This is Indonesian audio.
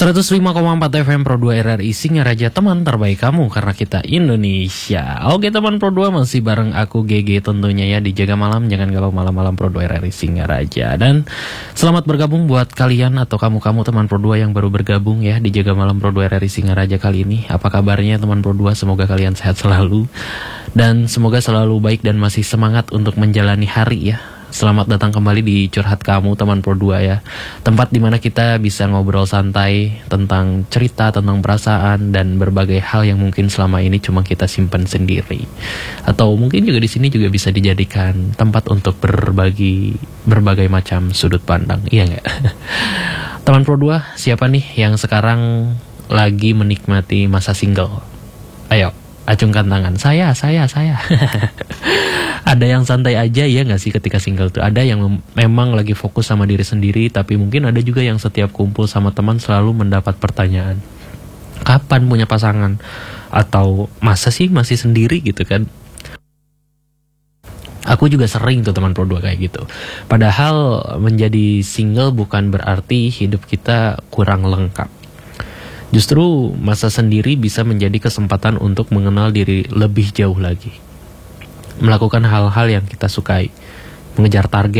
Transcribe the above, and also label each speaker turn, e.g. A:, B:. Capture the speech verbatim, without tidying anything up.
A: seratus lima koma empat F M Pro dua R R I Singaraja, teman terbaik kamu karena kita Indonesia. Oke teman Pro dua, masih bareng aku G G tentunya ya di Jaga Malam. Jangan galau malam-malam Pro dua R R I Singaraja. Dan selamat bergabung buat kalian atau kamu-kamu teman Pro dua yang baru bergabung ya di Jaga Malam Pro dua R R I Singaraja kali ini. Apa kabarnya teman Pro dua? Semoga kalian sehat selalu dan semoga selalu baik dan masih semangat untuk menjalani hari ya. Selamat datang kembali di Curhat Kamu teman Pro dua ya. Tempat dimana kita bisa ngobrol santai tentang cerita, tentang perasaan dan berbagai hal yang mungkin selama ini cuma kita simpan sendiri. Atau mungkin juga di sini juga bisa dijadikan tempat untuk berbagi berbagai macam sudut pandang. Iya nggak? Teman Pro dua, siapa nih yang sekarang lagi menikmati masa single? Ayo, acungkan tangan. Saya, saya, saya. Ada yang santai aja ya gak sih ketika single tuh. Ada yang mem memang lagi fokus sama diri sendiri. Tapi mungkin ada juga yang setiap kumpul sama teman selalu mendapat pertanyaan, kapan punya pasangan? Atau masa sih masih sendiri gitu kan. Aku juga sering tuh teman Pro dua kayak gitu. Padahal menjadi single bukan berarti hidup kita kurang lengkap. Justru masa sendiri bisa menjadi kesempatan untuk mengenal diri lebih jauh lagi, melakukan hal-hal yang kita sukai, mengejar target